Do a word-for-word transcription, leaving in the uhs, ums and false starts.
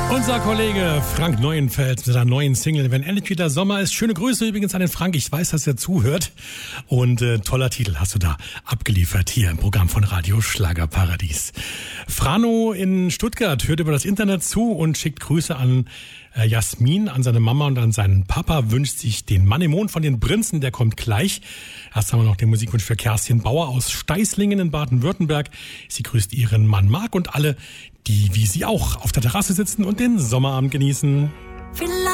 Unser Kollege Frank Neuenfeld mit seiner neuen Single "Wenn endlich wieder Sommer ist". Schöne Grüße übrigens an den Frank. Ich weiß, dass er zuhört. Und äh, toller Titel hast du da abgeliefert hier im Programm von Radio Schlagerparadies. Frano in Stuttgart hört über das Internet zu und schickt Grüße an äh, Jasmin, an seine Mama und an seinen Papa. Wünscht sich den Mann im Mond von den Prinzen, der kommt gleich. Erst haben wir noch den Musikwunsch für Kerstin Bauer aus Steißlingen in Baden-Württemberg. Sie grüßt ihren Mann Marc und alle, die wie sie auch auf der Terrasse sitzen und den Sommerabend genießen.